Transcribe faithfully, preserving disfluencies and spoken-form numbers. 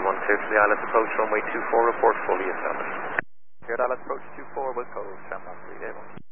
one clear to the island approach runway two four, report fully established. Cleared island approach two four with code, Shamrock three eight one.